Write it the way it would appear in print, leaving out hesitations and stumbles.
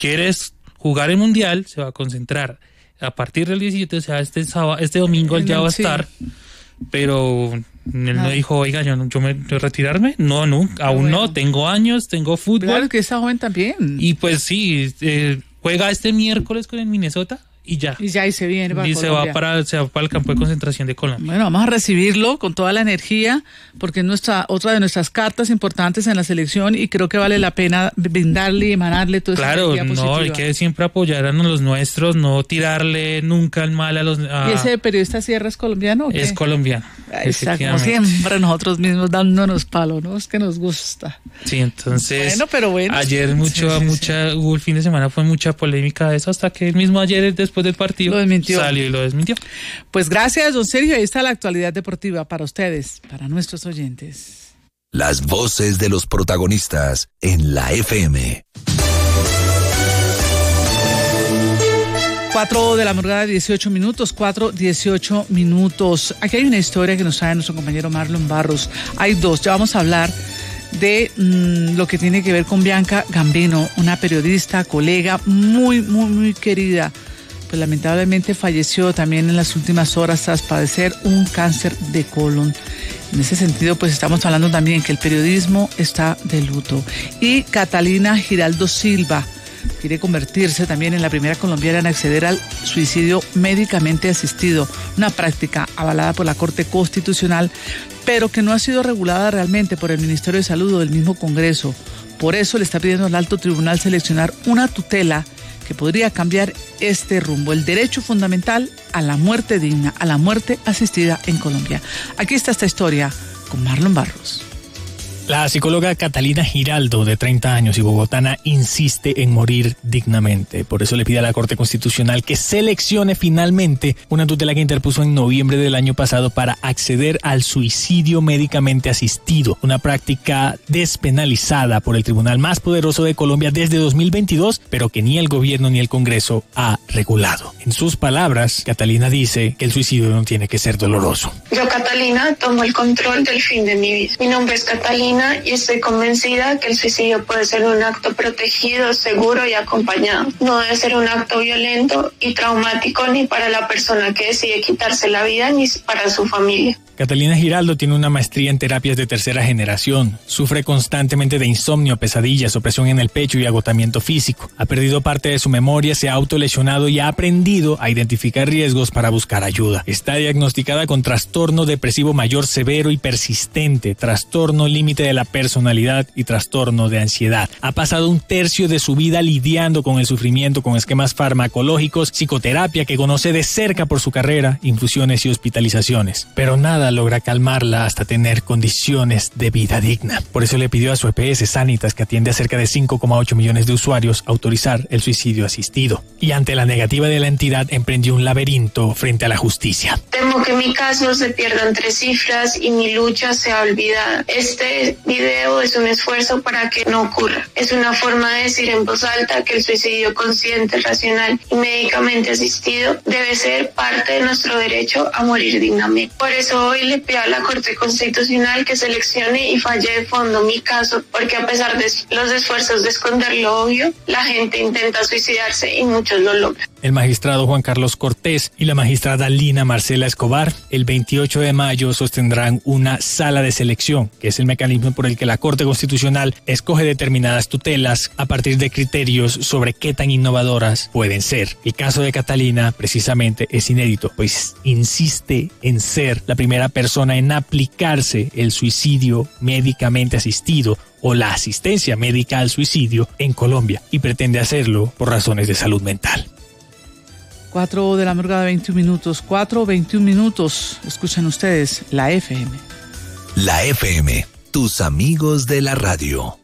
quieres jugar el Mundial, se va a concentrar a partir del 17, o sea, este domingo él ya va a estar, pero él no dijo, oiga, yo me retirarme, no, aún no, tengo años, tengo fútbol. Claro que está joven también. Y pues sí, juega este miércoles con el Minnesota. Y se viene para y Colombia. se va para el campo de concentración de Colombia. Bueno, vamos a recibirlo con toda la energía, porque es otra de nuestras cartas importantes en la selección y creo que vale la pena brindarle y emanarle toda esa energía positiva. Claro, hay que siempre apoyar a los nuestros, no tirarle nunca el mal a los... ¿Y ese periodista Sierra es colombiano o qué? Es colombiano. Ahí está, como siempre, nosotros mismos dándonos palo, ¿no? Es que nos gusta. Sí, entonces... Bueno. Ayer hubo el fin de semana, fue mucha polémica de eso, hasta que el mismo ayer, después del partido, salió y lo desmintió. Pues gracias, don Sergio. Ahí está la actualidad deportiva para ustedes, para nuestros oyentes. Las voces de los protagonistas en la FM. 4 de la madrugada, 18 minutos. Aquí hay una historia que nos trae nuestro compañero Marlon Barros. Hay dos. Ya vamos a hablar de lo que tiene que ver con Bianca Gambino, una periodista, colega muy, muy, muy querida. Pues lamentablemente falleció también en las últimas horas tras padecer un cáncer de colon. En ese sentido, pues estamos hablando también que el periodismo está de luto. Y Catalina Giraldo Silva quiere convertirse también en la primera colombiana en acceder al suicidio médicamente asistido, una práctica avalada por la Corte Constitucional, pero que no ha sido regulada realmente por el Ministerio de Salud o del mismo Congreso. Por eso le está pidiendo al Alto Tribunal seleccionar una tutela que podría cambiar este rumbo, el derecho fundamental a la muerte digna, a la muerte asistida en Colombia. Aquí está esta historia con Marlon Barros. La psicóloga Catalina Giraldo, de 30 años y bogotana, insiste en morir dignamente. Por eso le pide a la Corte Constitucional que seleccione finalmente una tutela que interpuso en noviembre del año pasado para acceder al suicidio médicamente asistido, una práctica despenalizada por el tribunal más poderoso de Colombia desde 2022, pero que ni el gobierno ni el Congreso ha regulado. En sus palabras, Catalina dice que el suicidio no tiene que ser doloroso. Yo, Catalina, tomo el control del fin de mi vida. Mi nombre es Catalina y estoy convencida que el suicidio puede ser un acto protegido, seguro y acompañado. No debe ser un acto violento y traumático ni para la persona que decide quitarse la vida ni para su familia. Catalina Giraldo tiene una maestría en terapias de tercera generación. Sufre constantemente de insomnio, pesadillas, opresión en el pecho y agotamiento físico. Ha perdido parte de su memoria, se ha autolesionado y ha aprendido a identificar riesgos para buscar ayuda. Está diagnosticada con trastorno depresivo mayor severo y persistente, trastorno límite de la personalidad y trastorno de ansiedad. Ha pasado un tercio de su vida lidiando con el sufrimiento con esquemas farmacológicos, psicoterapia que conoce de cerca por su carrera, infusiones y hospitalizaciones. Pero nada logra calmarla hasta tener condiciones de vida digna. Por eso le pidió a su EPS Sanitas, que atiende a cerca de 5,8 millones de usuarios, autorizar el suicidio asistido. Y ante la negativa de la entidad, emprendió un laberinto frente a la justicia. Temo que mi caso se pierda entre cifras y mi lucha sea olvidada. Este video es un esfuerzo para que no ocurra. Es una forma de decir en voz alta que el suicidio consciente, racional y médicamente asistido debe ser parte de nuestro derecho a morir dignamente. Por eso hoy le pido a la Corte Constitucional que seleccione y falle de fondo mi caso, porque a pesar de los esfuerzos de esconder lo obvio, la gente intenta suicidarse y muchos lo logran. El magistrado Juan Carlos Cortés y la magistrada Lina Marcela Escobar el 28 de mayo sostendrán una sala de selección, que es el mecanismo por el que la Corte Constitucional escoge determinadas tutelas a partir de criterios sobre qué tan innovadoras pueden ser. El caso de Catalina precisamente es inédito, pues insiste en ser la primera persona en aplicarse el suicidio médicamente asistido o la asistencia médica al suicidio en Colombia, y pretende hacerlo por razones de salud mental. 4 de la madrugada, 21 minutos. 4:21 minutos. Escuchan ustedes la FM. La FM, tus amigos de la radio.